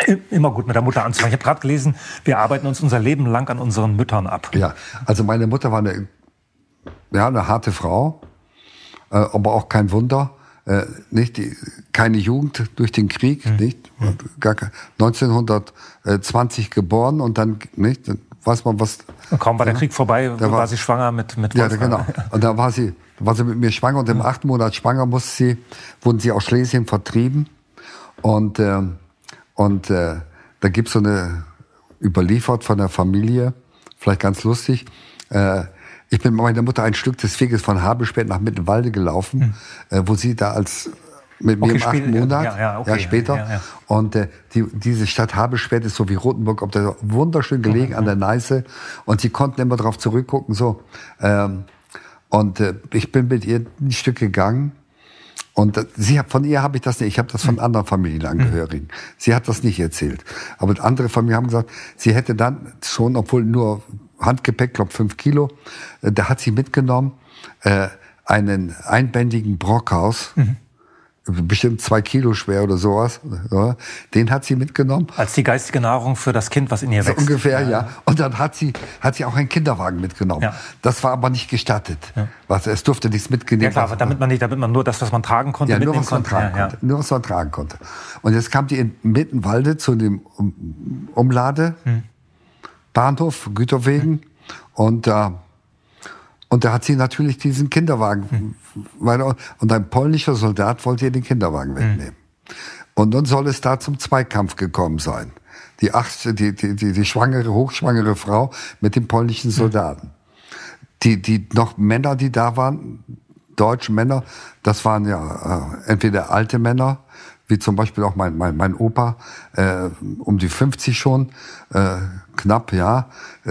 Immer gut mit der Mutter anzufangen. Ich habe gerade gelesen, wir arbeiten uns unser Leben lang an unseren Müttern ab. Ja, also meine Mutter war eine harte Frau, aber auch kein Wunder. Keine Jugend durch den Krieg, nicht? 1920 geboren und dann, nicht? Weiß man was. Und kaum war der Krieg vorbei, war sie schwanger mit Wolfgang. Ja, genau. Und da war sie mit mir schwanger und im 8. Monat schwanger wurden sie aus Schlesien vertrieben. Und da gibt's so eine überliefert von der Familie, vielleicht ganz lustig. Ich bin mit meiner Mutter ein Stück des Weges von Habelspät nach Mittenwalde gelaufen, wo sie da mit mir im 8. Monat, später. Ja. Und diese Stadt Habelspät ist so wie Rothenburg, wunderschön gelegen an der Neiße. Und sie konnten immer drauf zurückgucken, so. Ich bin mit ihr ein Stück gegangen. Und von ihr habe ich das nicht. Ich habe das von anderen Familienangehörigen. Sie hat das nicht erzählt. Aber andere von mir haben gesagt, sie hätte dann schon, obwohl nur Handgepäck, glaube 5 Kilo, da hat sie mitgenommen einen einbändigen Brockhaus, bestimmt 2 Kilo schwer oder sowas. Ja, den hat sie mitgenommen. Als die geistige Nahrung für das Kind, was in ihr wächst. So ungefähr, ja. Und dann hat sie auch einen Kinderwagen mitgenommen. Ja. Das war aber nicht gestattet. Ja. Es durfte nichts mitgenommen werden. Ja klar, damit man nur das, was man tragen konnte, ja, nur was man tragen konnte. Und jetzt kam die in Mittenwalde zu dem Umladebahnhof, Güterwegen. Und da hat sie natürlich diesen Kinderwagen und ein polnischer Soldat wollte ihr den Kinderwagen wegnehmen. Und nun soll es da zum Zweikampf gekommen sein. Die hochschwangere Frau mit dem polnischen Soldaten. Die noch Männer, die da waren, deutsche Männer, das waren ja entweder alte Männer, wie zum Beispiel auch mein Opa, um die 50 schon, knapp, ja,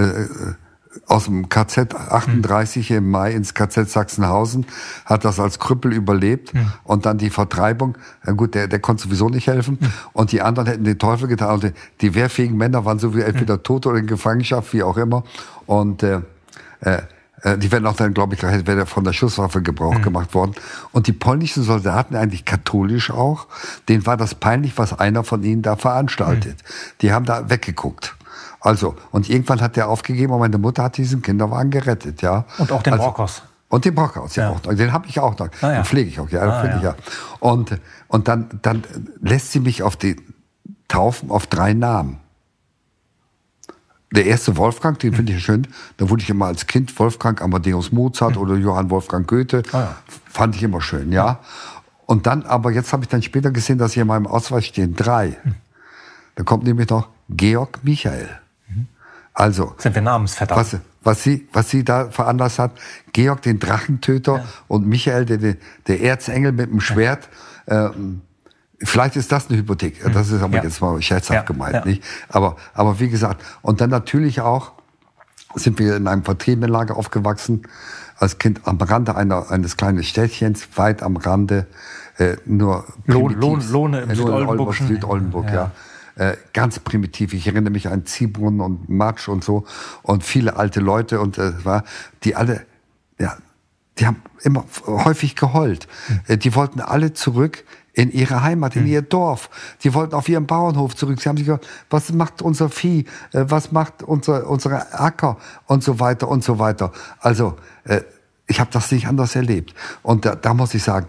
aus dem KZ 38 im Mai ins KZ Sachsenhausen, hat das als Krüppel überlebt und dann die Vertreibung, gut, der konnte sowieso nicht helfen und die anderen hätten den Teufel getan und die wehrfähigen Männer waren sowieso entweder tot oder in Gefangenschaft, wie auch immer und die werden auch dann, glaube ich, wäre von der Schusswaffe Gebrauch gemacht worden. Und die polnischen Soldaten, eigentlich katholisch auch, denen war das peinlich, was einer von ihnen da veranstaltet. Die haben da weggeguckt. Also, und irgendwann hat der aufgegeben und meine Mutter hat diesen Kinderwagen gerettet, ja. Und auch den Brockhaus. Und den Brockhaus, ja auch. Den habe ich auch noch. Den pflege ich auch, ja. Und dann lässt sie mich taufen auf 3 Namen. Der erste Wolfgang, den finde ich schön. Da wurde ich immer als Kind Wolfgang Amadeus Mozart oder Johann Wolfgang Goethe. Fand ich immer schön, ja. Und dann, aber jetzt habe ich dann später gesehen, dass hier in meinem Ausweis stehen 3. Da kommt nämlich noch Georg Michael. Also. Sind wir Namensvetter. Was sie da veranlasst hat, Georg den Drachentöter und Michael der Erzengel mit dem Schwert. Vielleicht ist das eine Hypothek. Das ist aber jetzt mal scherzhaft gemeint, nicht? Aber wie gesagt, und dann natürlich auch sind wir in einem Vertriebenenlager aufgewachsen, als Kind am Rande eines kleinen Städtchens, weit am Rande, nur Lohne im Südoldenburg, ja. Ganz primitiv. Ich erinnere mich an Ziehbrunnen und Matsch und so und viele alte Leute und die alle, ja, die haben immer häufig geheult. Die wollten alle zurück in ihre Heimat, in ihr Dorf. Die wollten auf ihren Bauernhof zurück. Sie haben sich gedacht, was macht unser Vieh? Was macht unsere Acker? Und so weiter und so weiter. Also, ich habe das nicht anders erlebt. Und da muss ich sagen,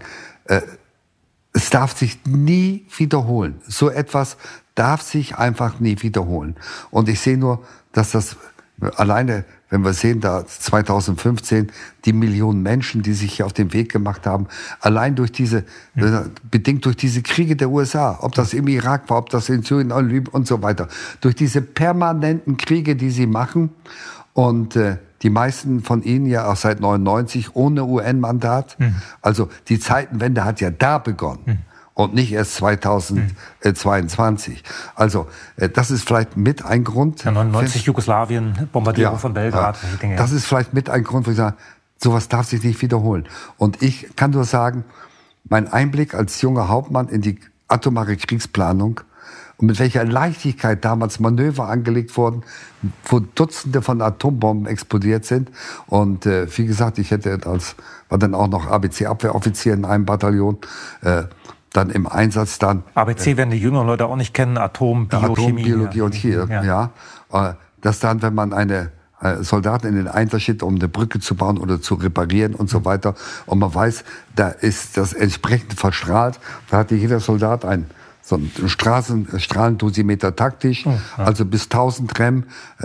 es darf sich nie wiederholen. So etwas darf sich einfach nie wiederholen. Und ich sehe nur, dass das alleine, wenn wir sehen, da 2015 die Millionen Menschen, die sich hier auf den Weg gemacht haben, allein durch bedingt durch diese Kriege der USA, ob das im Irak war, ob das in Syrien und so weiter, durch diese permanenten Kriege, die sie machen und die meisten von ihnen ja auch seit 99 ohne UN-Mandat. Also die Zeitenwende hat ja da begonnen. Und nicht erst 2022. Also, das ist vielleicht mit ein Grund. Ja, 99 Jugoslawien, Bombardierung von Belgrad. Dinge. Das ist vielleicht mit ein Grund, wo ich sage, sowas darf sich nicht wiederholen. Und ich kann nur sagen, mein Einblick als junger Hauptmann in die atomare Kriegsplanung und mit welcher Leichtigkeit damals Manöver angelegt wurden, wo Dutzende von Atombomben explodiert sind. Und wie gesagt, ich war dann auch noch ABC-Abwehroffizier in einem Bataillon. dann im Einsatz dann. ABC werden die jüngeren Leute auch nicht kennen, Atombiologie und hier, dass dann, wenn man eine Soldaten in den Einsatz schickt, um eine Brücke zu bauen oder zu reparieren und so weiter, und man weiß, da ist das entsprechend verstrahlt, da hatte jeder Soldat so ein Strahlendosimeter taktisch, also bis 1000 Rem,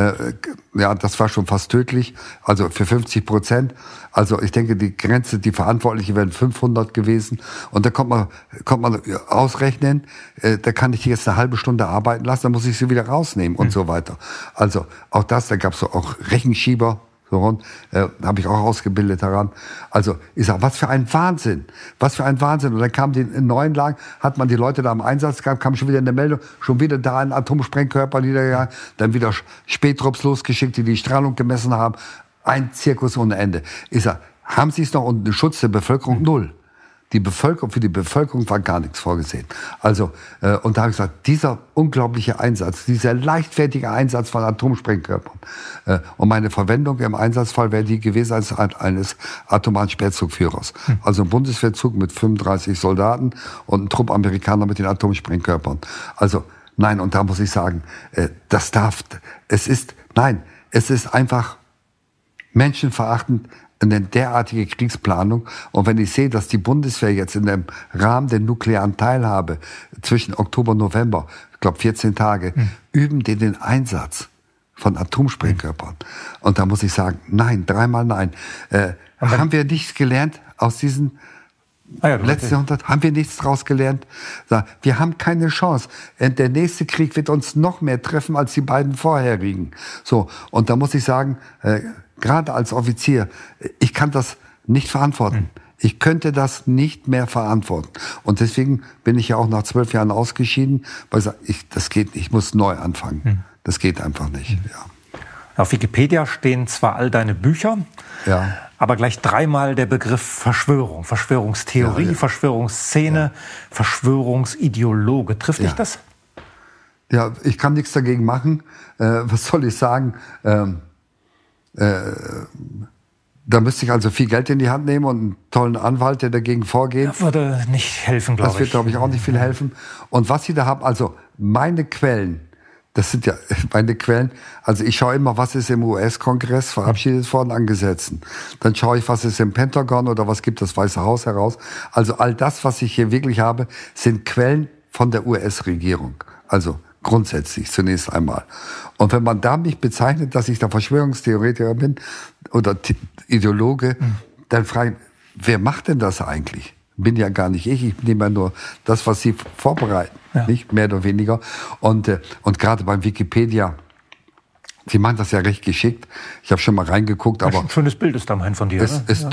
das war schon fast tödlich, also für 50%. Also ich denke, die Grenze, die Verantwortliche wären 500 gewesen. Und da kommt man ausrechnen, da kann ich die jetzt eine halbe Stunde arbeiten lassen, dann muss ich sie wieder rausnehmen und so weiter. Also auch da gab es auch Rechenschieber, habe ich auch ausgebildet daran. Also ich sage, was für ein Wahnsinn, was für ein Wahnsinn. Und dann kamen die in neuen Lagen, hat man die Leute da im Einsatz gehabt, kam schon wieder eine Meldung, schon wieder da ein Atomsprengkörper niedergegangen, dann wieder Spättrupps losgeschickt, die Strahlung gemessen haben. Ein Zirkus ohne Ende. Ich sage, haben Sie es noch unter den Schutz der Bevölkerung? Null. Für die Bevölkerung war gar nichts vorgesehen. Also, und da habe ich gesagt, dieser unglaubliche Einsatz, dieser leichtfertige Einsatz von Atomsprengkörpern und meine Verwendung im Einsatzfall wäre die gewesen als eines atomaren Spätzugführers. Also ein Bundeswehrzug mit 35 Soldaten und ein Trupp Amerikaner mit den Atomsprengkörpern. Also, nein, und da muss ich sagen, es ist einfach menschenverachtend, eine derartige Kriegsplanung. Und wenn ich sehe, dass die Bundeswehr jetzt in dem Rahmen der nuklearen Teilhabe zwischen Oktober und November, ich glaube 14 Tage, üben die den Einsatz von Atomsprengkörpern. Und da muss ich sagen, nein, dreimal nein. Haben wir nichts gelernt aus diesen letzten Jahrhundert? Haben wir nichts daraus gelernt? Wir haben keine Chance. Der nächste Krieg wird uns noch mehr treffen als die beiden vorherigen. So, und da muss ich sagen, gerade als Offizier, ich kann das nicht verantworten. Ich könnte das nicht mehr verantworten. Und deswegen bin ich ja auch nach 12 Jahren ausgeschieden, weil das geht nicht, ich muss neu anfangen. Das geht einfach nicht. Ja. Auf Wikipedia stehen zwar all deine Bücher, aber gleich dreimal der Begriff Verschwörung, Verschwörungstheorie, Verschwörungsszene, Verschwörungsideologe. Trifft dich das? Ja, ich kann nichts dagegen machen. Was soll ich sagen? Da müsste ich also viel Geld in die Hand nehmen und einen tollen Anwalt, der dagegen vorgeht. Das würde nicht helfen, glaube ich. Das wird, glaube ich, auch nicht viel helfen. Und was Sie da haben, also meine Quellen, das sind ja meine Quellen, also ich schaue immer, was ist im US-Kongress verabschiedet worden an Gesetzen. Dann schaue ich, was ist im Pentagon oder was gibt das Weiße Haus heraus. Also all das, was ich hier wirklich habe, sind Quellen von der US-Regierung. Also grundsätzlich zunächst einmal. Und wenn man da mich bezeichnet, dass ich da Verschwörungstheoretiker bin oder Ideologe, dann frage ich, wer macht denn das eigentlich? Bin ja gar nicht ich nehme ja nur das, was Sie vorbereiten, nicht mehr oder weniger. Und gerade beim Wikipedia, Sie machen das ja recht geschickt. Ich habe schon mal reingeguckt, aber ein schönes Bild ist da mein von dir. Es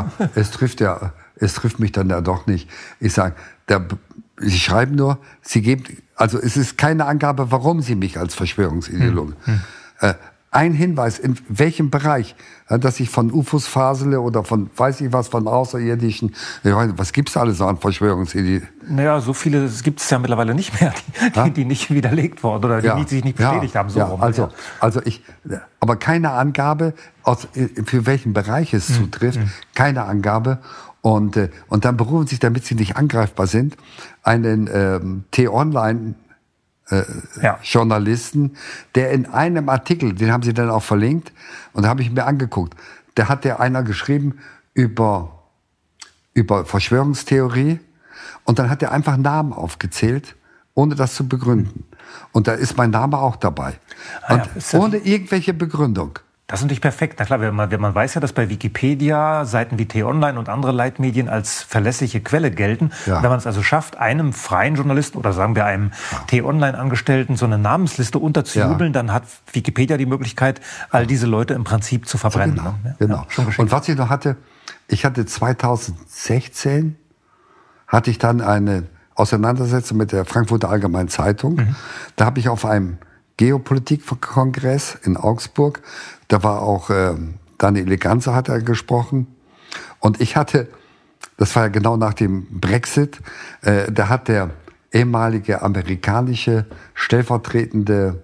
trifft mich dann ja doch nicht. Ich sage, Sie schreiben nur, also es ist keine Angabe, warum Sie mich als Verschwörungsideologe. Ein Hinweis, in welchem Bereich, dass ich von UFOs fasele oder von, weiß ich was, von Außerirdischen, was gibt's da alles an Verschwörungsideologien? Naja, so viele gibt es ja mittlerweile nicht mehr, die nicht widerlegt wurden oder die sich nicht bestätigt haben. Aber keine Angabe, für welchen Bereich es zutrifft, keine Angabe. Und dann berufen sich, damit sie nicht angreifbar sind, einen T-Online Journalisten, der in einem Artikel, den haben sie dann auch verlinkt, und da habe ich mir angeguckt, da hat einer geschrieben über Verschwörungstheorie, und dann hat er einfach Namen aufgezählt, ohne das zu begründen. Und da ist mein Name auch dabei. Und ohne irgendwelche Begründung. Das ist natürlich perfekt. Na klar, wenn man weiß ja, dass bei Wikipedia Seiten wie T-Online und andere Leitmedien als verlässliche Quelle gelten. Ja. Wenn man es also schafft, einem freien Journalisten oder sagen wir einem T-Online-Angestellten so eine Namensliste unterzujubeln, dann hat Wikipedia die Möglichkeit, all diese Leute im Prinzip zu verbrennen. Genau. Und was ich noch hatte, ich hatte 2016 hatte ich dann eine Auseinandersetzung mit der Frankfurter Allgemeinen Zeitung. Da habe ich auf einem Geopolitik-Kongress in Augsburg, da war auch Daniele Ganser hat er gesprochen, und ich hatte, das war ja genau nach dem Brexit, da hat der ehemalige amerikanische stellvertretende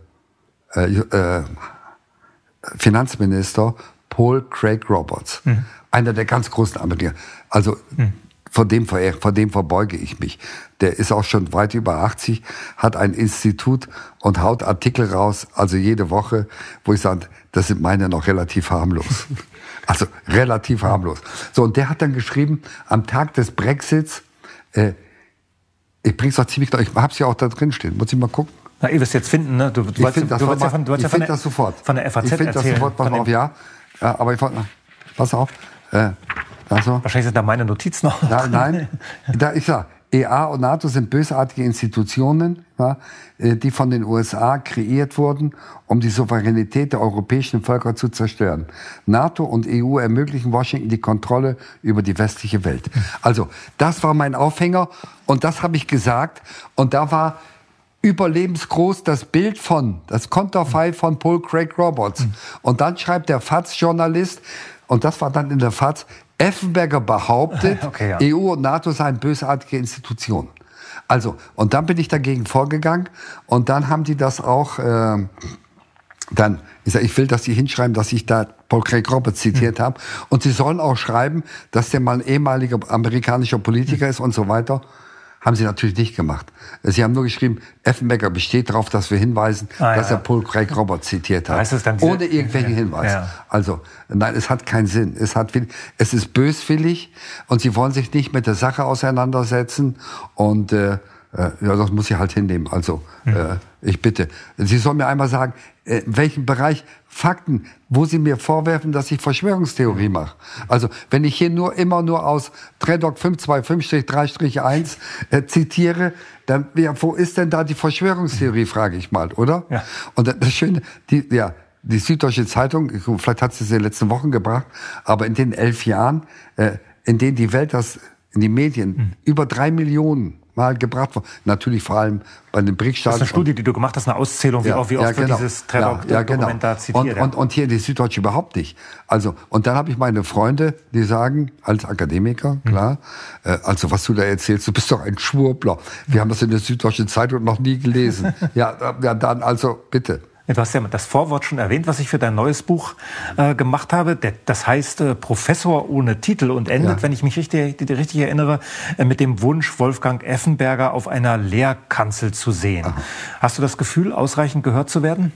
Finanzminister Paul Craig Roberts, einer der ganz großen Amerikaner, also vor dem verbeuge ich mich. Der ist auch schon weit über 80, hat ein Institut und haut Artikel raus, also jede Woche, wo ich sage, das sind meine noch relativ harmlos. Also relativ harmlos. So, und der hat dann geschrieben, am Tag des Brexits, ich bring's doch ziemlich klar, ich hab's ja auch da drin stehen, muss ich mal gucken. Na, ihr wirst jetzt finden, ne? Du finde das sofort. Von der FAZ ich finde das sofort, pass auf, ja, aber ich wollte, pass auf, also, wahrscheinlich sind da meine Notizen noch. Nein, ich sag, EA und NATO sind bösartige Institutionen, ja, die von den USA kreiert wurden, um die Souveränität der europäischen Völker zu zerstören. NATO und EU ermöglichen Washington die Kontrolle über die westliche Welt. Also, das war mein Aufhänger und das habe ich gesagt. Und da war überlebensgroß das Bild das Konterfei von Paul Craig Roberts. Und dann schreibt der FAZ-Journalist, und das war dann in der FAZ, Effenberger behauptet, okay, ja. EU und NATO seien bösartige Institutionen. Also, und dann bin ich dagegen vorgegangen und dann haben die das auch, ich will, dass die hinschreiben, dass ich da Paul Craig Roberts zitiert habe. Und sie sollen auch schreiben, dass der mal ein ehemaliger amerikanischer Politiker ist und so weiter. Haben sie natürlich nicht gemacht. Sie haben nur geschrieben, Effenberger besteht darauf, dass wir hinweisen, dass er Paul Craig Roberts zitiert hat. Ohne irgendwelchen Hinweis. Ja. Also, nein, es hat keinen Sinn. Es ist böswillig und sie wollen sich nicht mit der Sache auseinandersetzen und das muss ich halt hinnehmen. Also, ich bitte. Sie sollen mir einmal sagen, in welchem Bereich Fakten, wo Sie mir vorwerfen, dass ich Verschwörungstheorie mache. Also, wenn ich hier immer nur aus Tredoc 525-3-1 zitiere, dann, wo ist denn da die Verschwörungstheorie, frage ich mal, oder? Ja. Und das Schöne, die Süddeutsche Zeitung, vielleicht hat sie es in den letzten Wochen gebracht, aber in den 11 Jahren, in denen die Welt in die Medien über 3 Millionen Mal gebracht worden. Natürlich vor allem bei den BRICS-Staaten. Das ist eine Studie, die du gemacht hast, eine Auszählung, wie oft wird dieses Dokument da zitiert. Und hier die Süddeutsche überhaupt nicht. Also, und dann habe ich meine Freunde, die sagen, als Akademiker, klar, also was du da erzählst, du bist doch ein Schwurbler. Wir haben das in der Süddeutschen Zeitung noch nie gelesen. ja, dann also bitte. Du hast ja das Vorwort schon erwähnt, was ich für dein neues Buch gemacht habe. Das heißt Professor ohne Titel und endet, wenn ich mich richtig erinnere, mit dem Wunsch, Wolfgang Effenberger auf einer Lehrkanzel zu sehen. Aha. Hast du das Gefühl, ausreichend gehört zu werden?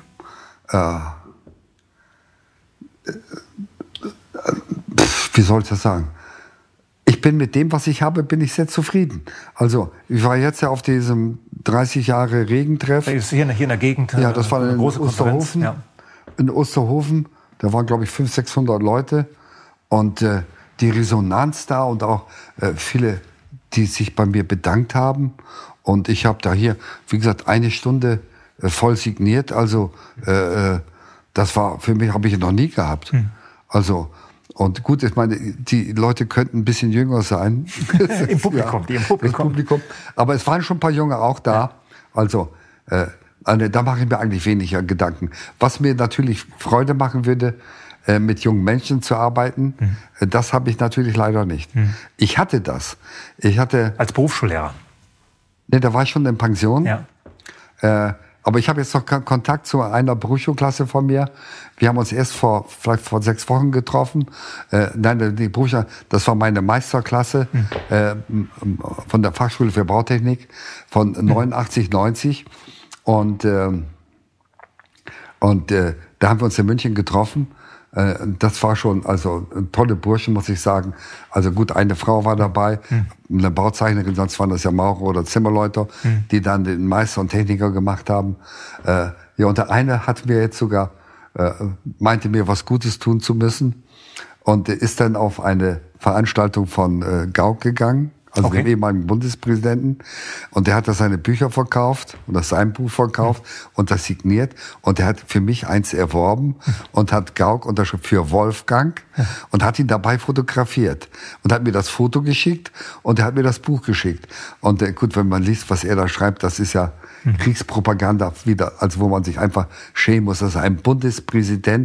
Wie soll ich das sagen? Ich bin mit dem, was ich habe, bin ich sehr zufrieden. Also, ich war jetzt ja auf diesem 30 Jahre Regentreff. Das ist hier in der Gegend. Ja, das war in Osterhofen. Ja. In Osterhofen, da waren, glaube ich, 500-600 Leute. Und die Resonanz da und auch viele, die sich bei mir bedankt haben. Und ich habe da hier, wie gesagt, 1 Stunde voll signiert. Also, das war, für mich habe ich noch nie gehabt. Also, und gut, ich meine, die Leute könnten ein bisschen jünger sein. Im Publikum, Im Publikum. Aber es waren schon ein paar Junge auch da. Ja. Also, da mache ich mir eigentlich weniger Gedanken. Was mir natürlich Freude machen würde, mit jungen Menschen zu arbeiten, das habe ich natürlich leider nicht. Ich hatte das. Als Berufsschullehrer? Ne, da war ich schon in Pension. Ja. Aber ich habe jetzt noch Kontakt zu einer Berufsschulklasse von mir. Wir haben uns erst vielleicht vor 6 Wochen getroffen. Nein, die Berufsschule, das war meine Meisterklasse von der Fachschule für Bautechnik von 89, 90. Und da haben wir uns in München getroffen. Das war schon, also tolle Burschen, muss ich sagen. Also gut, eine Frau war dabei, eine Bauzeichnerin, sonst waren das ja Maurer oder Zimmerleute, die dann den Meister und Techniker gemacht haben. Ja, und der eine hat mir jetzt sogar, meinte mir, was Gutes tun zu müssen und ist dann auf eine Veranstaltung von Gauck gegangen, also dem ehemaligen Bundespräsidenten. Und der hat da seine Bücher verkauft und das sein Buch verkauft und das signiert. Und der hat für mich eins erworben und hat Gauck unterschrieben für Wolfgang und hat ihn dabei fotografiert. Und hat mir das Foto geschickt und er hat mir das Buch geschickt. Und gut, wenn man liest, was er da schreibt, das ist ja Kriegspropaganda wieder, also wo man sich einfach schämen muss. Das ist ein Bundespräsident,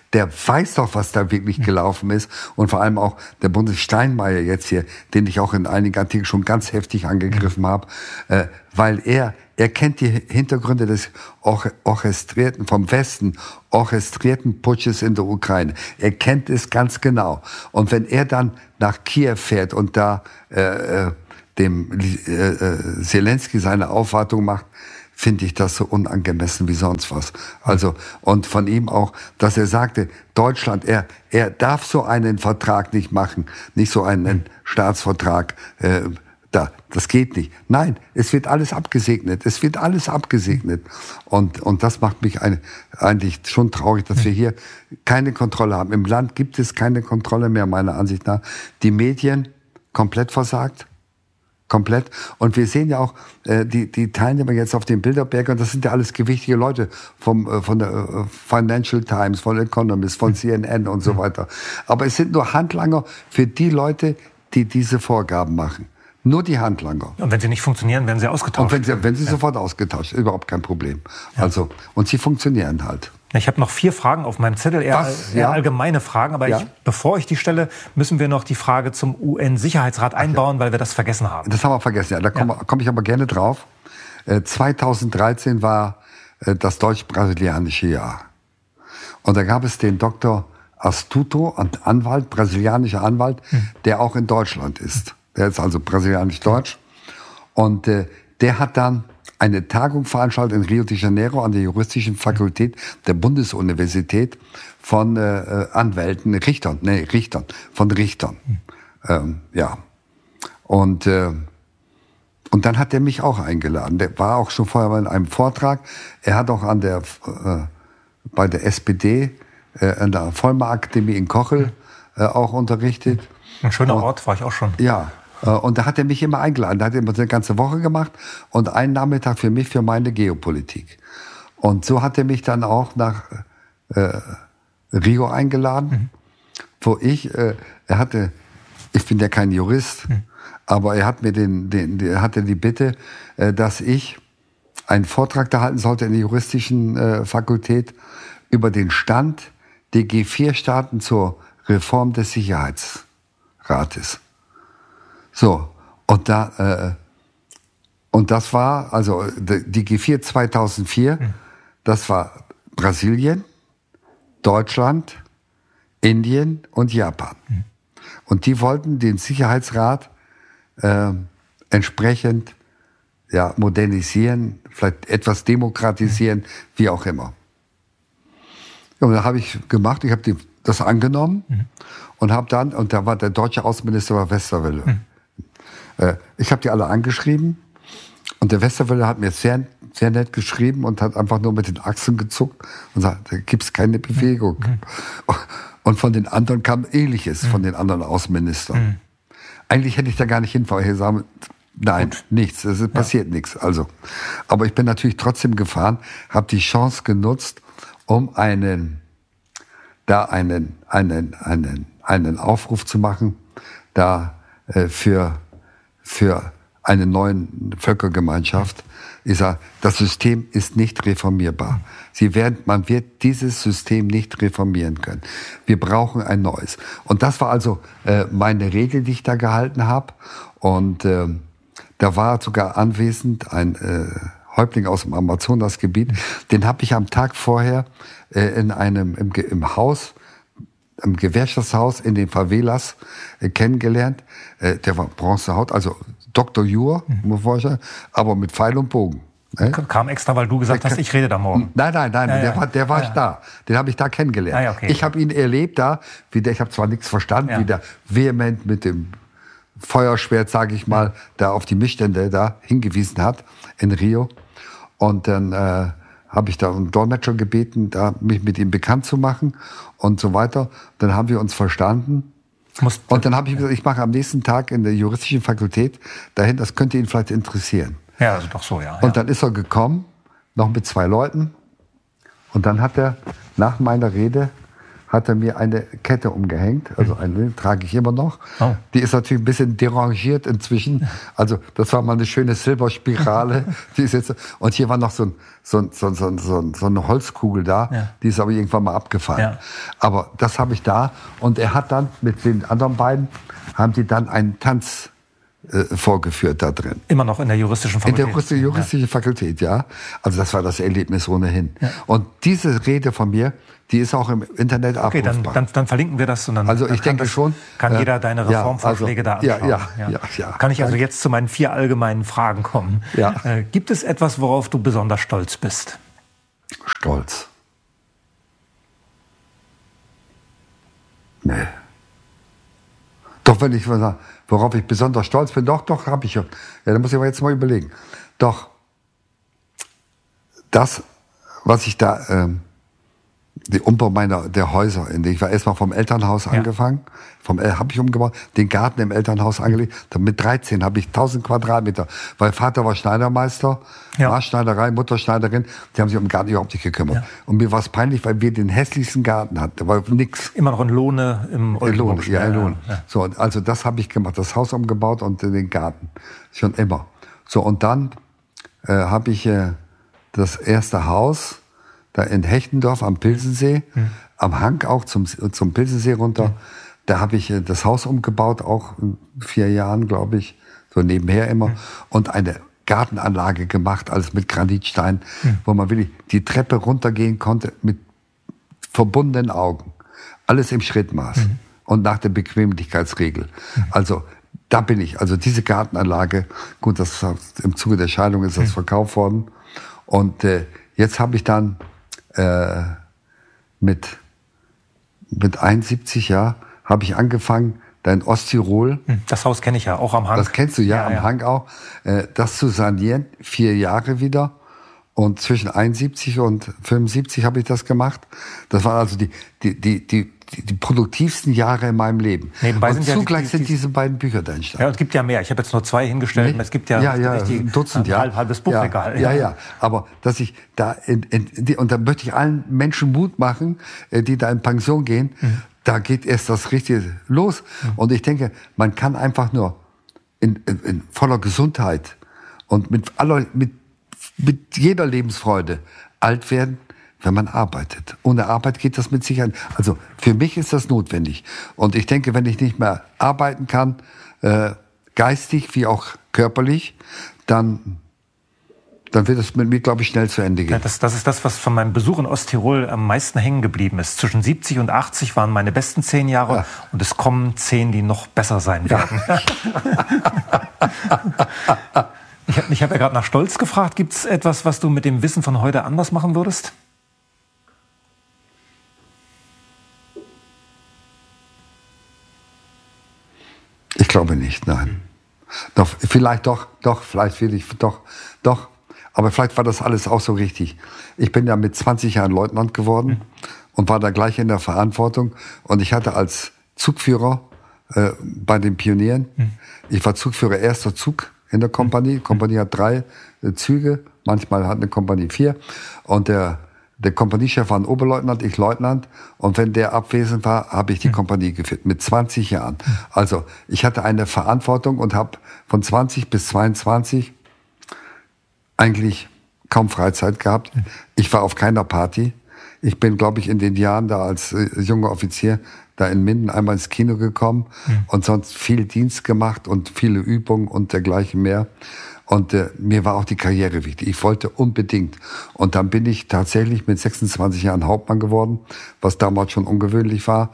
der weiß doch, was da wirklich gelaufen ist. Und vor allem auch der Bundessteinmeier jetzt hier, den ich auch in einigen Artikeln schon ganz heftig angegriffen habe, weil er kennt die Hintergründe des orchestrierten, vom Westen orchestrierten Putsches in der Ukraine. Er kennt es ganz genau. Und wenn er dann nach Kiew fährt und da dem Zelensky seine Aufwartung macht, finde ich das so unangemessen wie sonst was. Also, und von ihm auch, dass er sagte, Deutschland, er darf so einen Vertrag nicht machen, nicht so einen Staatsvertrag, das geht nicht. Nein, es wird alles abgesegnet. Es wird alles abgesegnet. Und das macht mich eigentlich schon traurig, dass wir hier keine Kontrolle haben. Im Land gibt es keine Kontrolle mehr, meiner Ansicht nach. Die Medien komplett versagt. Komplett. Und wir sehen ja auch die Teilnehmer jetzt auf dem Bilderberg, und das sind ja alles gewichtige Leute von der Financial Times, von Economist, von CNN und so weiter. Aber es sind nur Handlanger für die Leute, die diese Vorgaben machen. Nur die Handlanger. Und wenn sie nicht funktionieren, werden sie ausgetauscht. Und wenn sie sofort ausgetauscht, überhaupt kein Problem. Ja. Also, und sie funktionieren halt. Ich habe noch 4 Fragen auf meinem Zettel, eher allgemeine Fragen. Aber bevor ich die stelle, müssen wir noch die Frage zum UN-Sicherheitsrat einbauen, weil wir das vergessen haben. Das haben wir vergessen, ja. Da komme ich aber gerne drauf. 2013 war das deutsch-brasilianische Jahr. Und da gab es den Dr. Astuto, Anwalt, brasilianischer Anwalt, der auch in Deutschland ist. Der ist also brasilianisch-deutsch. Und der hat dann eine Tagung veranstaltet in Rio de Janeiro an der juristischen Fakultät der Bundesuniversität von Anwälten, Richtern. Ja. Und dann hat er mich auch eingeladen. Der war auch schon vorher in einem Vortrag. Er hat auch bei der SPD an der Vollmer-Akademie in Kochel auch unterrichtet. Ein schöner Ort, war ich auch schon. Ja. Und da hat er mich immer eingeladen. Da hat er immer eine ganze Woche gemacht und einen Nachmittag für mich, für meine Geopolitik. Und so hat er mich dann auch nach Rio eingeladen, wo ich bin ja kein Jurist, aber er hat mir hatte die Bitte, dass ich einen Vortrag da halten sollte in der juristischen Fakultät über den Stand der G4-Staaten zur Reform des Sicherheitsrates. So, und das war, also die G4 2004, das war Brasilien, Deutschland, Indien und Japan. Und die wollten den Sicherheitsrat entsprechend modernisieren, vielleicht etwas demokratisieren, wie auch immer. Und da habe ich gemacht, ich habe das angenommen und da war der deutsche Außenminister Westerwelle. Ich habe die alle angeschrieben und der Westerwelle hat mir sehr, sehr nett geschrieben und hat einfach nur mit den Achseln gezuckt und sagt, da gibt's keine Bewegung. Und von den anderen kam Ähnliches, von den anderen Außenministern. Eigentlich hätte ich da gar nicht hinfahren. Ich sagen, nein, nichts, es passiert nichts. Also, aber ich bin natürlich trotzdem gefahren, habe die Chance genutzt, um einen Aufruf zu machen, da für eine neue Völkergemeinschaft. Ich sage, das System ist nicht reformierbar. Man wird dieses System nicht reformieren können. Wir brauchen ein neues. Und das war also meine Rede, die ich da gehalten habe. Und da war sogar anwesend ein Häuptling aus dem Amazonasgebiet. Den habe ich am Tag vorher im Haus, im Gewerkschaftshaus in den Favelas kennengelernt. Der war Bronzehaut, also Dr. Jur, aber mit Pfeil und Bogen. Kam extra, weil du gesagt hast, ich rede da morgen. Nein, der war da. Den habe ich da kennengelernt. Okay. Ich habe ihn erlebt da, ich habe zwar nichts verstanden, wie der vehement mit dem Feuerschwert, sage ich mal, da auf die Missstände da hingewiesen hat in Rio. Und dann habe ich da einen Dolmetscher gebeten, mich mit ihm bekannt zu machen und so weiter. Dann haben wir uns verstanden. Und dann habe ich gesagt, ich mache am nächsten Tag in der juristischen Fakultät dahin, das könnte ihn vielleicht interessieren. Ja, also doch so, ja. Und dann ist er gekommen, noch mit 2 Leuten. Und dann hat er, nach meiner Rede, hat er mir eine Kette umgehängt, also eine trage ich immer noch. Oh. Die ist natürlich ein bisschen derangiert inzwischen. Also das war mal eine schöne Silberspirale. Die ist jetzt, und hier war noch so eine Holzkugel da, die ist aber irgendwann mal abgefallen. Ja. Aber das habe ich da. Und er hat dann mit den anderen beiden, haben die dann einen Tanz vorgeführt da drin. Immer noch in der juristischen Fakultät? In der juristischen Fakultät, ja. Also das war das Erlebnis ohnehin. Ja. Und diese Rede von mir, die ist auch im Internet abrufbar. Okay, dann verlinken wir das. Und dann, also ich denke schon. Kann jeder deine Reformvorschläge da anschauen. Ja. Kann ich also jetzt zu meinen 4 allgemeinen Fragen kommen? Ja. Gibt es etwas, worauf du besonders stolz bist? Stolz? Nee. Doch, wenn ich mal sage, worauf ich besonders stolz bin, doch, habe ich ja. Ja, da muss ich aber jetzt mal überlegen. Doch, das, was ich da, die Umbau der Häuser, ich war erstmal vom Elternhaus angefangen, habe ich umgebaut, den Garten im Elternhaus angelegt, dann mit 13 habe ich 1000 Quadratmeter, weil Vater war Schneidermeister, Maßschneiderei, Mutter Schneiderin, die haben sich um den Garten überhaupt nicht gekümmert. Ja. Und mir war es peinlich, weil wir den hässlichsten Garten hatten, da war nix. Immer noch in Lohne im Lohne, ja, in Lohne. Ja. So, also das habe ich gemacht, das Haus umgebaut und den Garten, schon immer. So, und dann habe ich das erste Haus da in Hechtendorf am Pilsensee, am Hang auch zum Pilsensee runter. Da habe ich das Haus umgebaut, auch in 4 Jahren, glaube ich, so nebenher immer. Und eine Gartenanlage gemacht, alles mit Granitstein, wo man wirklich die Treppe runtergehen konnte mit verbundenen Augen. Alles im Schrittmaß und nach der Bequemlichkeitsregel. Also da bin ich, also diese Gartenanlage, gut, das im Zuge der Scheidung ist das verkauft worden. Und jetzt habe ich dann mit 71 Jahren habe ich angefangen, da in Osttirol. Das Haus kenne ich ja, auch am Hang. Das kennst du ja, am Hang auch. Das zu sanieren, 4 Jahre wieder. Und zwischen 71 und 75 habe ich das gemacht. Das waren also die produktivsten Jahre in meinem Leben. Nebenbei und zugleich sind diese beiden Bücher da entstanden. Ja, es gibt ja mehr. Ich habe jetzt nur 2 hingestellt. Nee? Es gibt ja ein Dutzend, halbes Buchregal. Ja. Aber dass ich da und da möchte ich allen Menschen Mut machen, die da in Pension gehen. Da geht erst das Richtige los. Und ich denke, man kann einfach nur in voller Gesundheit und mit jeder Lebensfreude alt werden, wenn man arbeitet. Ohne Arbeit geht das mit Sicherheit. Also für mich ist das notwendig. Und ich denke, wenn ich nicht mehr arbeiten kann, geistig wie auch körperlich, dann wird es mit mir, glaube ich, schnell zu Ende gehen. Ja, das ist das, was von meinem Besuch in Osttirol am meisten hängen geblieben ist. Zwischen 70 und 80 waren meine besten 10 Jahre und es kommen 10, die noch besser sein werden. Ich hab ja gerade nach Stolz gefragt. Gibt es etwas, was du mit dem Wissen von heute anders machen würdest? Ich glaube nicht, nein. Vielleicht will ich doch. Aber vielleicht war das alles auch so richtig. Ich bin ja mit 20 Jahren Leutnant geworden und war da gleich in der Verantwortung. Und ich hatte als Zugführer bei den Pionieren, ich war Zugführer erster Zug in der Kompanie. Die Kompanie hat 3 Züge, manchmal hat eine Kompanie 4. Und der Kompaniechef war ein Oberleutnant, ich Leutnant. Und wenn der abwesend war, habe ich die Kompanie geführt, mit 20 Jahren. Also ich hatte eine Verantwortung und habe von 20 bis 22 eigentlich kaum Freizeit gehabt. Ich war auf keiner Party. Ich bin, glaube ich, in den Jahren da als junger Offizier da in Minden einmal ins Kino gekommen und sonst viel Dienst gemacht und viele Übungen und dergleichen mehr. Und mir war auch die Karriere wichtig. Ich wollte unbedingt. Und dann bin ich tatsächlich mit 26 Jahren Hauptmann geworden, was damals schon ungewöhnlich war.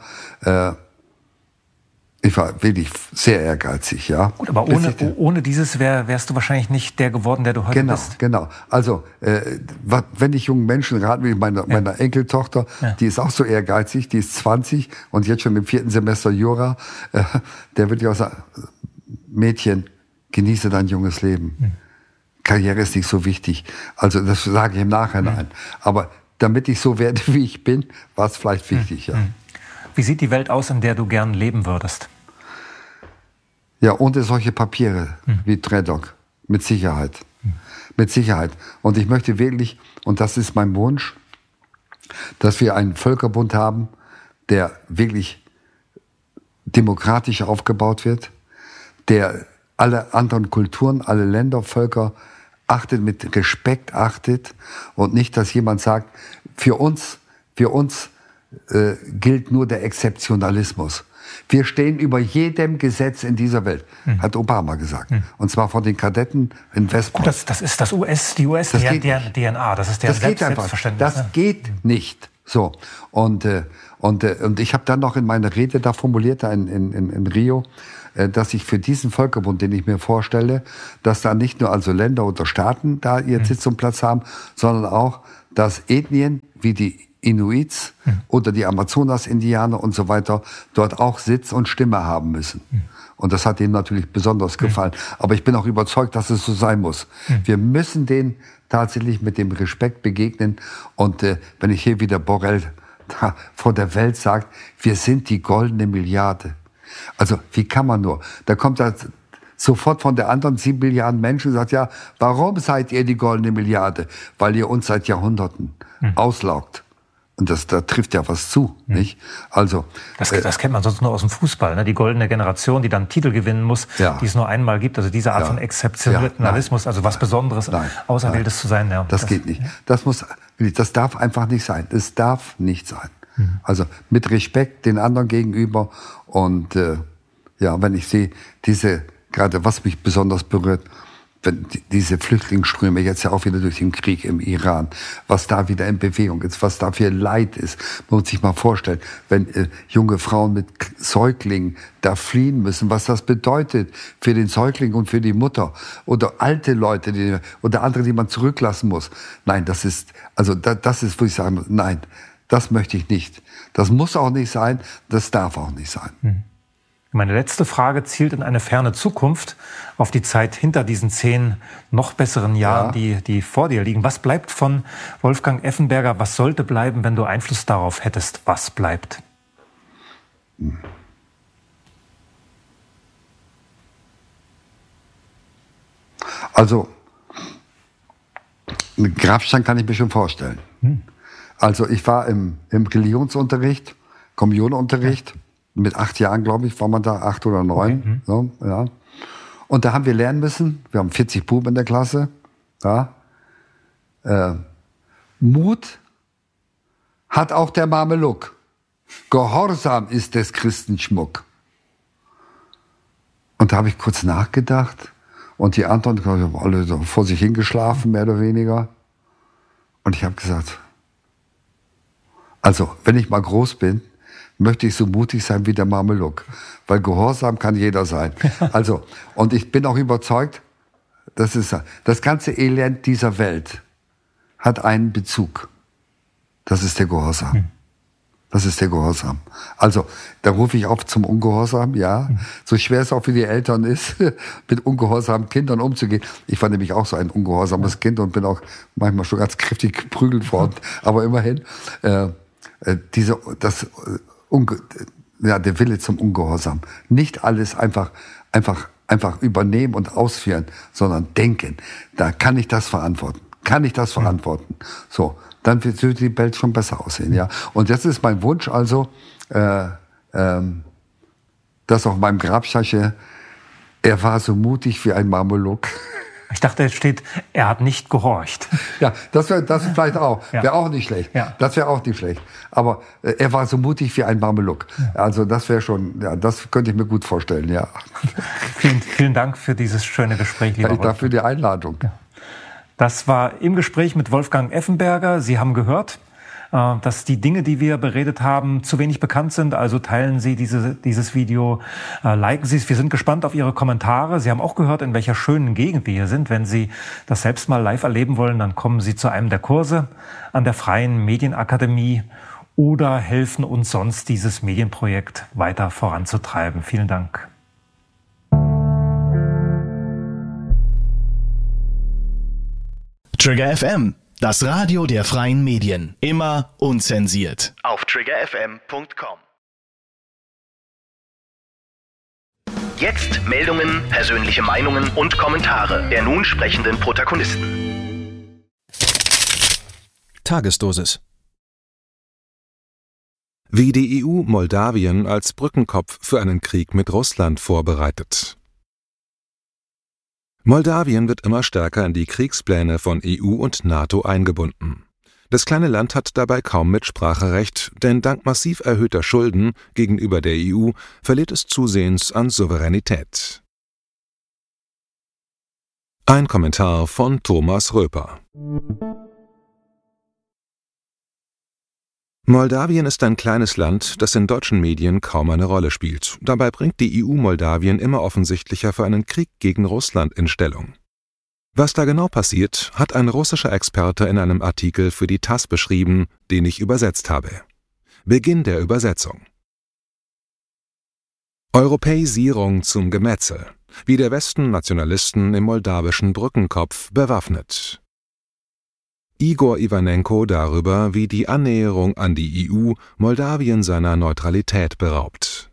Ich war wirklich sehr ehrgeizig, ja. Gut, aber ohne dieses wärst du wahrscheinlich nicht der geworden, der du heute bist. Genau. Also, wenn ich jungen Menschen raten will, meiner Enkeltochter, die ist auch so ehrgeizig, die ist 20 und jetzt schon im 4. Semester Jura, der würde ich auch sagen, Mädchen, genieße dein junges Leben. Karriere ist nicht so wichtig. Also, das sage ich im Nachhinein. Aber damit ich so werde, wie ich bin, war es vielleicht wichtig, ja. Wie sieht die Welt aus, in der du gern leben würdest? Ja, ohne solche Papiere wie Tredok. Mit Sicherheit. Mit Sicherheit. Und ich möchte wirklich, und das ist mein Wunsch, dass wir einen Völkerbund haben, der wirklich demokratisch aufgebaut wird, der alle anderen Kulturen, alle Länder, Völker achtet, mit Respekt achtet und nicht, dass jemand sagt, für uns gilt nur der Exzeptionalismus. Wir stehen über jedem Gesetz in dieser Welt, hat Obama gesagt. Und zwar von den Kadetten in West Point. Das ist die US-DNA, das ist der Selbstverständnis. Das geht nicht. So. Und ich habe dann noch in meiner Rede da formuliert, in Rio, dass ich für diesen Völkerbund, den ich mir vorstelle, dass da nicht nur also Länder oder Staaten da ihren Sitz und Platz haben, sondern auch, dass Ethnien wie die Inuits oder die Amazonas-Indianer und so weiter dort auch Sitz und Stimme haben müssen. Und das hat ihm natürlich besonders gefallen. Aber ich bin auch überzeugt, dass es so sein muss. Wir müssen denen tatsächlich mit dem Respekt begegnen. Und wenn ich hier wieder Borrell da vor der Welt sagt, wir sind die goldene Milliarde. Also wie kann man nur? Da kommt das sofort von der anderen 7 Milliarden Menschen und sagt, ja, warum seid ihr die goldene Milliarde? Weil ihr uns seit Jahrhunderten auslaugt. Und da trifft ja was zu, nicht? Also das kennt man sonst nur aus dem Fußball, ne? Die goldene Generation, die dann Titel gewinnen muss, die es nur einmal gibt. Also diese Art von Exzeptionalismus, also was Besonderes, Auserwähltes zu sein. Ja, das geht nicht. Das darf einfach nicht sein. Es darf nicht sein. Also mit Respekt den anderen gegenüber. Und wenn ich sehe, gerade was mich besonders berührt, wenn diese Flüchtlingsströme jetzt ja auch wieder durch den Krieg im Iran, was da wieder in Bewegung ist, was da für Leid ist. Man muss sich mal vorstellen, wenn junge Frauen mit Säuglingen da fliehen müssen, was das bedeutet für den Säugling und für die Mutter. Oder alte Leute oder andere, die man zurücklassen muss. Nein, das ist, wo ich sagen muss, nein, das möchte ich nicht. Das muss auch nicht sein, das darf auch nicht sein. Meine letzte Frage zielt in eine ferne Zukunft, auf die Zeit hinter diesen 10 noch besseren Jahren, die vor dir liegen. Was bleibt von Wolfgang Effenberger? Was sollte bleiben, wenn du Einfluss darauf hättest? Was bleibt? Also, einen Grabstein kann ich mir schon vorstellen. Also ich war im Religionsunterricht, Kommunionunterricht. Mit 8 Jahren, glaube ich, war man da, 8 oder 9. Okay. So, ja. Und da haben wir lernen müssen, wir haben 40 Buben in der Klasse, Mut hat auch der Mameluck. Gehorsam ist des Christen Schmuck. Und da habe ich kurz nachgedacht und die anderen haben alle so vor sich hingeschlafen, mehr oder weniger. Und ich habe gesagt, also wenn ich mal groß bin, möchte ich so mutig sein wie der Mameluck. Weil Gehorsam kann jeder sein. Also, und ich bin auch überzeugt, das ganze Elend dieser Welt hat einen Bezug. Das ist der Gehorsam. Das ist der Gehorsam. Also, da rufe ich auf zum Ungehorsam, ja. So schwer es auch für die Eltern ist, mit ungehorsamen Kindern umzugehen. Ich war nämlich auch so ein ungehorsames Kind und bin auch manchmal schon ganz kräftig geprügelt worden. Aber immerhin, der Wille zum Ungehorsam. Nicht alles einfach übernehmen und ausführen, sondern denken. Da kann ich das verantworten. So, dann wird die Welt schon besser aussehen, ja. Und jetzt ist mein Wunsch also, dass auf meinem Grabstein, er war so mutig wie ein Mameluck. Ich dachte, es steht, er hat nicht gehorcht. Ja, das vielleicht auch. Ja. Wäre auch nicht schlecht. Ja. Das wäre auch nicht schlecht. Aber er war so mutig wie ein Mameluck. Ja. Also das wäre schon, das könnte ich mir gut vorstellen, ja. Vielen Dank für dieses schöne Gespräch, lieber Wolfgang. Ich danke für die Einladung. Ja. Das war im Gespräch mit Wolfgang Effenberger. Sie haben gehört, dass die Dinge, die wir beredet haben, zu wenig bekannt sind. Also teilen Sie dieses Video, liken Sie es. Wir sind gespannt auf Ihre Kommentare. Sie haben auch gehört, in welcher schönen Gegend wir hier sind. Wenn Sie das selbst mal live erleben wollen, dann kommen Sie zu einem der Kurse an der Freien Medienakademie oder helfen uns sonst, dieses Medienprojekt weiter voranzutreiben. Vielen Dank. Trigger FM, das Radio der freien Medien. Immer unzensiert. Auf triggerfm.com. Jetzt Meldungen, persönliche Meinungen und Kommentare der nun sprechenden Protagonisten. Tagesdosis. Wie die EU Moldawien als Brückenkopf für einen Krieg mit Russland vorbereitet. Moldawien wird immer stärker in die Kriegspläne von EU und NATO eingebunden. Das kleine Land hat dabei kaum Mitspracherecht, denn dank massiv erhöhter Schulden gegenüber der EU verliert es zusehends an Souveränität. Ein Kommentar von Thomas Röper. Moldawien ist ein kleines Land, das in deutschen Medien kaum eine Rolle spielt. Dabei bringt die EU Moldawien immer offensichtlicher für einen Krieg gegen Russland in Stellung. Was da genau passiert, hat ein russischer Experte in einem Artikel für die TASS beschrieben, den ich übersetzt habe. Beginn der Übersetzung. Europäisierung zum Gemetzel, wie der Westen Nationalisten im moldawischen Brückenkopf bewaffnet. Igor Iwanenko darüber, wie die Annäherung an die EU Moldawien seiner Neutralität beraubt.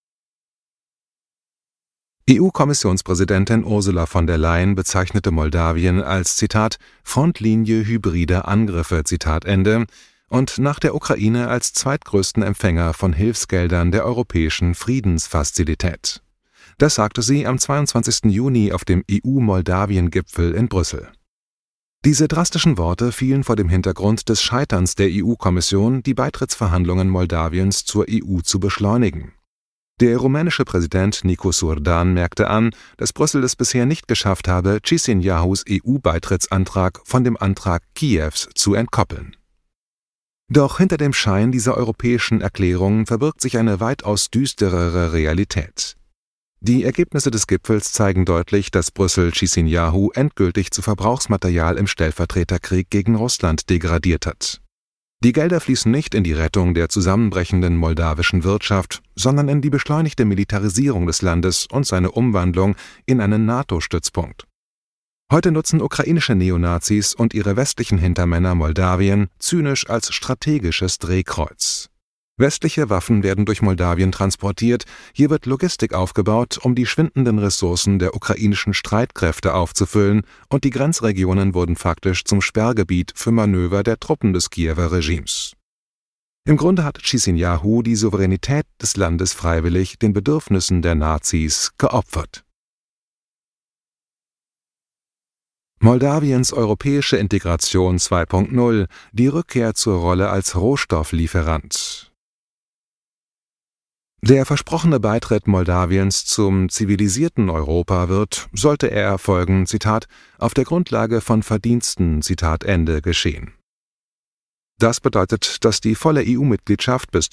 EU-Kommissionspräsidentin Ursula von der Leyen bezeichnete Moldawien als, Zitat, Frontlinie hybrider Angriffe, Zitat Ende, und nach der Ukraine als zweitgrößten Empfänger von Hilfsgeldern der Europäischen Friedensfazilität. Das sagte sie am 22. Juni auf dem EU-Moldawien-Gipfel in Brüssel. Diese drastischen Worte fielen vor dem Hintergrund des Scheiterns der EU-Kommission, die Beitrittsverhandlungen Moldawiens zur EU zu beschleunigen. Der rumänische Präsident Nicu Surdan merkte an, dass Brüssel es bisher nicht geschafft habe, Chișinău's EU-Beitrittsantrag von dem Antrag Kiews zu entkoppeln. Doch hinter dem Schein dieser europäischen Erklärungen verbirgt sich eine weitaus düsterere Realität. Die Ergebnisse des Gipfels zeigen deutlich, dass Brüssel Chișinău endgültig zu Verbrauchsmaterial im Stellvertreterkrieg gegen Russland degradiert hat. Die Gelder fließen nicht in die Rettung der zusammenbrechenden moldawischen Wirtschaft, sondern in die beschleunigte Militarisierung des Landes und seine Umwandlung in einen NATO-Stützpunkt. Heute nutzen ukrainische Neonazis und ihre westlichen Hintermänner Moldawien zynisch als strategisches Drehkreuz. Westliche Waffen werden durch Moldawien transportiert, hier wird Logistik aufgebaut, um die schwindenden Ressourcen der ukrainischen Streitkräfte aufzufüllen, und die Grenzregionen wurden faktisch zum Sperrgebiet für Manöver der Truppen des Kiewer Regimes. Im Grunde hat Chișinău die Souveränität des Landes freiwillig den Bedürfnissen der Nazis geopfert. Moldawiens europäische Integration 2.0, die Rückkehr zur Rolle als Rohstofflieferant. Der versprochene Beitritt Moldawiens zum zivilisierten Europa wird, sollte er erfolgen, Zitat, auf der Grundlage von Verdiensten, Zitat Ende, geschehen. Das bedeutet, dass die volle EU-Mitgliedschaft bis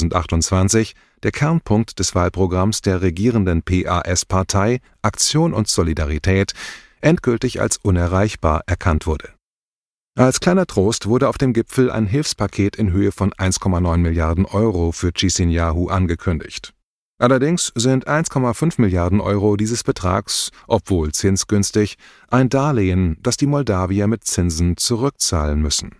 2028 der Kernpunkt des Wahlprogramms der regierenden PAS-Partei Aktion und Solidarität endgültig als unerreichbar erkannt wurde. Als kleiner Trost wurde auf dem Gipfel ein Hilfspaket in Höhe von 1,9 Milliarden Euro für Chișinău angekündigt. Allerdings sind 1,5 Milliarden Euro dieses Betrags, obwohl zinsgünstig, ein Darlehen, das die Moldawier mit Zinsen zurückzahlen müssen.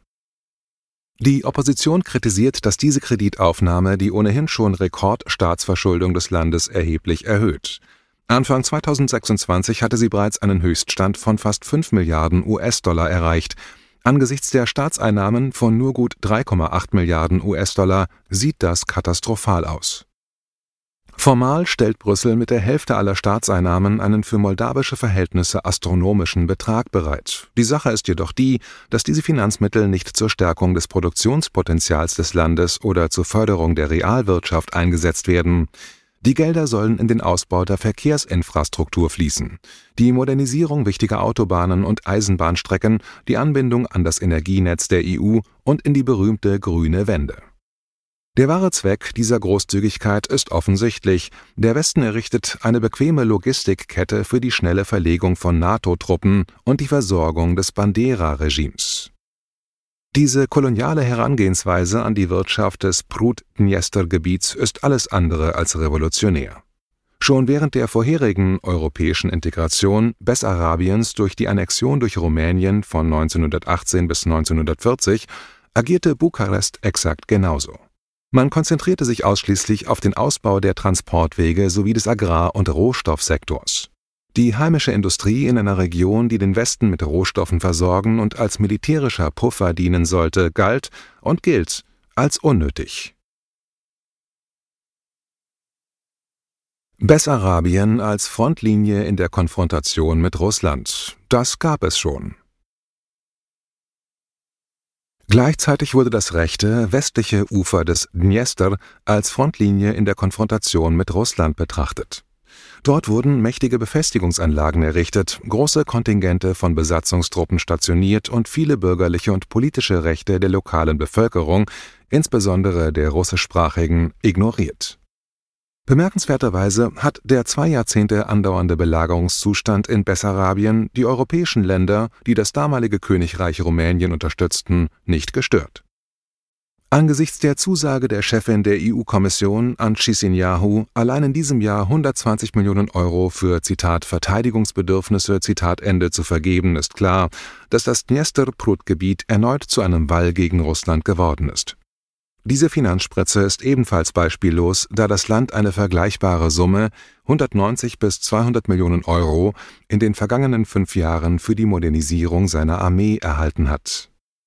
Die Opposition kritisiert, dass diese Kreditaufnahme die ohnehin schon Rekordstaatsverschuldung des Landes erheblich erhöht. Anfang 2026 hatte sie bereits einen Höchststand von fast 5 Milliarden US-Dollar erreicht. Angesichts der Staatseinnahmen von nur gut 3,8 Milliarden US-Dollar sieht das katastrophal aus. Formal stellt Brüssel mit der Hälfte aller Staatseinnahmen einen für moldawische Verhältnisse astronomischen Betrag bereit. Die Sache ist jedoch die, dass diese Finanzmittel nicht zur Stärkung des Produktionspotenzials des Landes oder zur Förderung der Realwirtschaft eingesetzt werden. Die Gelder sollen in den Ausbau der Verkehrsinfrastruktur fließen, die Modernisierung wichtiger Autobahnen und Eisenbahnstrecken, die Anbindung an das Energienetz der EU und in die berühmte grüne Wende. Der wahre Zweck dieser Großzügigkeit ist offensichtlich: Der Westen errichtet eine bequeme Logistikkette für die schnelle Verlegung von NATO-Truppen und die Versorgung des Bandera-Regimes. Diese koloniale Herangehensweise an die Wirtschaft des Prut-Dniester-Gebiets ist alles andere als revolutionär. Schon während der vorherigen europäischen Integration Bessarabiens durch die Annexion durch Rumänien von 1918 bis 1940 agierte Bukarest exakt genauso. Man konzentrierte sich ausschließlich auf den Ausbau der Transportwege sowie des Agrar- und Rohstoffsektors. Die heimische Industrie in einer Region, die den Westen mit Rohstoffen versorgen und als militärischer Puffer dienen sollte, galt und gilt als unnötig. Bessarabien als Frontlinie in der Konfrontation mit Russland. Das gab es schon. Gleichzeitig wurde das rechte, westliche Ufer des Dniester als Frontlinie in der Konfrontation mit Russland betrachtet. Dort wurden mächtige Befestigungsanlagen errichtet, große Kontingente von Besatzungstruppen stationiert und viele bürgerliche und politische Rechte der lokalen Bevölkerung, insbesondere der russischsprachigen, ignoriert. Bemerkenswerterweise hat der 2 Jahrzehnte andauernde Belagerungszustand in Bessarabien die europäischen Länder, die das damalige Königreich Rumänien unterstützten, nicht gestört. Angesichts der Zusage der Chefin der EU-Kommission an Chișinău, allein in diesem Jahr 120 Millionen Euro für, Zitat, Verteidigungsbedürfnisse, Zitat Ende, zu vergeben, ist klar, dass das Dniester-Prut-Gebiet erneut zu einem Wall gegen Russland geworden ist. Diese Finanzspritze ist ebenfalls beispiellos, da das Land eine vergleichbare Summe, 190 bis 200 Millionen Euro, in den vergangenen 5 Jahren für die Modernisierung seiner Armee erhalten hat.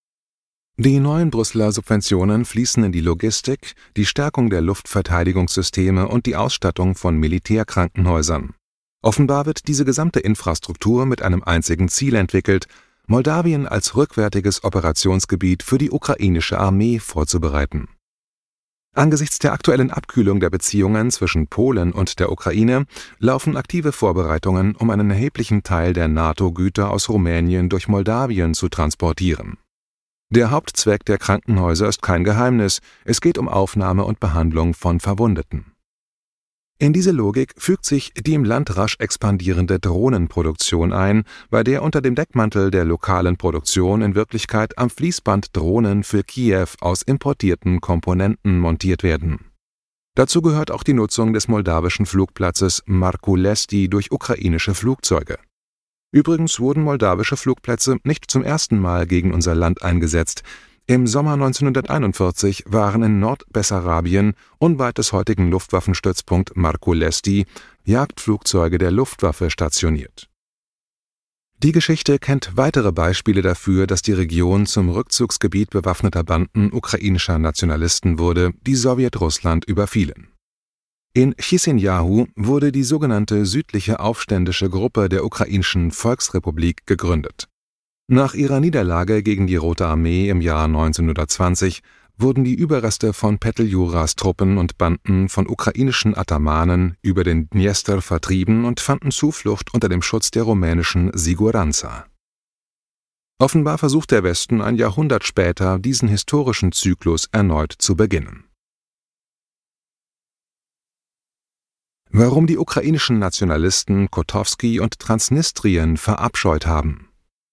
Die neuen Brüsseler Subventionen fließen in die Logistik, die Stärkung der Luftverteidigungssysteme und die Ausstattung von Militärkrankenhäusern. Offenbar wird diese gesamte Infrastruktur mit einem einzigen Ziel entwickelt: Moldawien als rückwärtiges Operationsgebiet für die ukrainische Armee vorzubereiten. Angesichts der aktuellen Abkühlung der Beziehungen zwischen Polen und der Ukraine laufen aktive Vorbereitungen, um einen erheblichen Teil der NATO-Güter aus Rumänien durch Moldawien zu transportieren. Der Hauptzweck der Krankenhäuser ist kein Geheimnis: Es geht um Aufnahme und Behandlung von Verwundeten. In diese Logik fügt sich die im Land rasch expandierende Drohnenproduktion ein, bei der unter dem Deckmantel der lokalen Produktion in Wirklichkeit am Fließband Drohnen für Kiew aus importierten Komponenten montiert werden. Dazu gehört auch die Nutzung des moldawischen Flugplatzes Marculesti durch ukrainische Flugzeuge. Übrigens wurden moldawische Flugplätze nicht zum ersten Mal gegen unser Land eingesetzt. Im Sommer 1941 waren in Nordbessarabien, unweit des heutigen Luftwaffenstützpunkt Marculesti, Jagdflugzeuge der Luftwaffe stationiert. Die Geschichte kennt weitere Beispiele dafür, dass die Region zum Rückzugsgebiet bewaffneter Banden ukrainischer Nationalisten wurde, die Sowjetrussland überfielen. In Chișinău wurde die sogenannte Südliche Aufständische Gruppe der Ukrainischen Volksrepublik gegründet. Nach ihrer Niederlage gegen die Rote Armee im Jahr 1920 wurden die Überreste von Petliuras Truppen und Banden von ukrainischen Atamanen über den Dniester vertrieben und fanden Zuflucht unter dem Schutz der rumänischen Siguranța. Offenbar versucht der Westen ein Jahrhundert später, diesen historischen Zyklus erneut zu beginnen. Warum die ukrainischen Nationalisten Kotowski und Transnistrien verabscheut haben.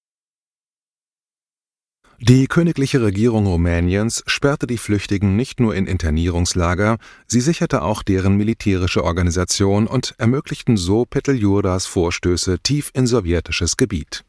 Die königliche Regierung Rumäniens sperrte die Flüchtigen nicht nur in Internierungslager, sie sicherte auch deren militärische Organisation und ermöglichten so Petliuras Vorstöße tief in sowjetisches Gebiet.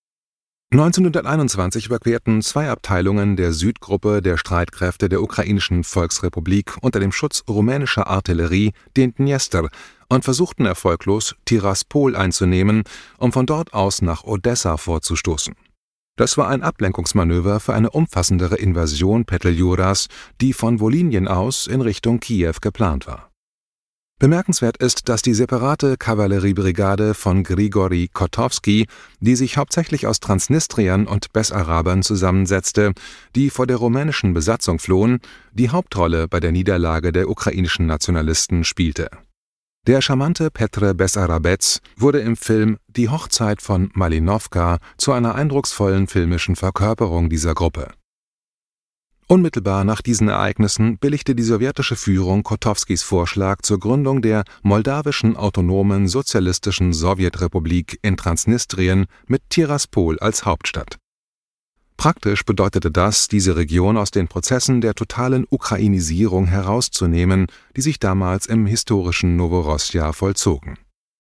1921 überquerten 2 Abteilungen der Südgruppe der Streitkräfte der Ukrainischen Volksrepublik unter dem Schutz rumänischer Artillerie den Dniester und versuchten erfolglos, Tiraspol einzunehmen, um von dort aus nach Odessa vorzustoßen. Das war ein Ablenkungsmanöver für eine umfassendere Invasion Petliuras, die von Wolinien aus in Richtung Kiew geplant war. Bemerkenswert ist, dass die separate Kavalleriebrigade von Grigori Kotowski, die sich hauptsächlich aus Transnistriern und Bessarabern zusammensetzte, die vor der rumänischen Besatzung flohen, die Hauptrolle bei der Niederlage der ukrainischen Nationalisten spielte. Der charmante Petre Bessarabec wurde im Film Die Hochzeit von Malinowka zu einer eindrucksvollen filmischen Verkörperung dieser Gruppe. Unmittelbar nach diesen Ereignissen billigte die sowjetische Führung Kotowskis Vorschlag zur Gründung der moldawischen autonomen sozialistischen Sowjetrepublik in Transnistrien mit Tiraspol als Hauptstadt. Praktisch bedeutete das, diese Region aus den Prozessen der totalen Ukrainisierung herauszunehmen, die sich damals im historischen Novorossija vollzogen.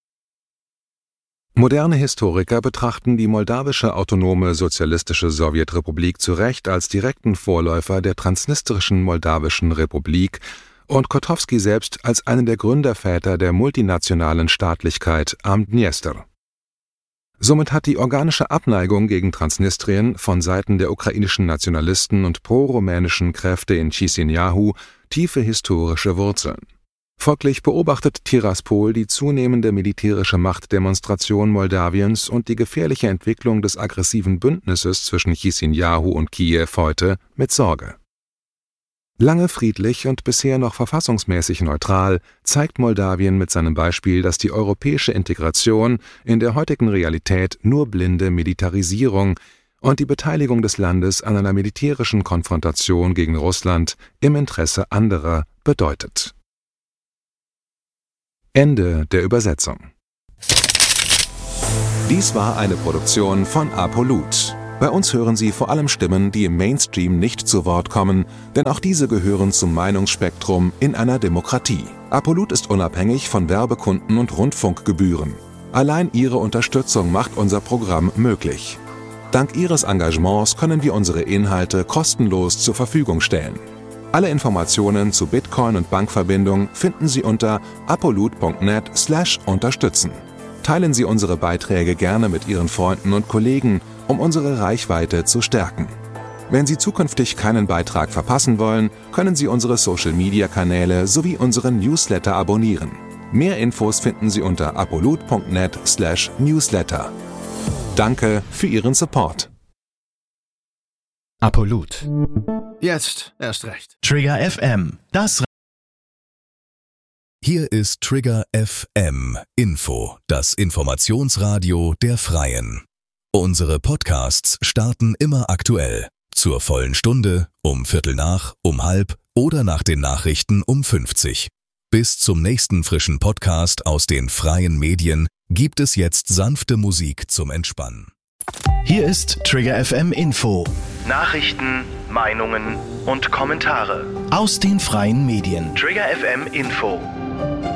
Moderne Historiker betrachten die moldawische autonome sozialistische Sowjetrepublik zu Recht als direkten Vorläufer der transnistrischen Moldawischen Republik und Kotowski selbst als einen der Gründerväter der multinationalen Staatlichkeit am Dniester. Somit hat die organische Abneigung gegen Transnistrien von Seiten der ukrainischen Nationalisten und pro-rumänischen Kräfte in Chișinău tiefe historische Wurzeln. Folglich beobachtet Tiraspol die zunehmende militärische Machtdemonstration Moldawiens und die gefährliche Entwicklung des aggressiven Bündnisses zwischen Chișinău und Kiew heute mit Sorge. Lange friedlich und bisher noch verfassungsmäßig neutral zeigt Moldawien mit seinem Beispiel, dass die europäische Integration in der heutigen Realität nur blinde Militarisierung und die Beteiligung des Landes an einer militärischen Konfrontation gegen Russland im Interesse anderer bedeutet. Ende der Übersetzung. Dies war eine Produktion von Apolut. Bei uns hören Sie vor allem Stimmen, die im Mainstream nicht zu Wort kommen, denn auch diese gehören zum Meinungsspektrum in einer Demokratie. Apolut ist unabhängig von Werbekunden und Rundfunkgebühren. Allein Ihre Unterstützung macht unser Programm möglich. Dank Ihres Engagements können wir unsere Inhalte kostenlos zur Verfügung stellen. Alle Informationen zu Bitcoin und Bankverbindung finden Sie unter apolut.net/unterstützen. Teilen Sie unsere Beiträge gerne mit Ihren Freunden und Kollegen, um unsere Reichweite zu stärken. Wenn Sie zukünftig keinen Beitrag verpassen wollen, können Sie unsere Social-Media-Kanäle sowie unseren Newsletter abonnieren. Mehr Infos finden Sie unter apolut.net/newsletter. Danke für Ihren Support. Apolut. Jetzt erst recht. Trigger FM. Hier ist Trigger FM Info, das Informationsradio der Freien. Unsere Podcasts starten immer aktuell. Zur vollen Stunde, um Viertel nach, um halb oder nach den Nachrichten um 50. Bis zum nächsten frischen Podcast aus den freien Medien gibt es jetzt sanfte Musik zum Entspannen. Hier ist Trigger FM Info. Nachrichten, Meinungen und Kommentare aus den freien Medien. Trigger FM Info.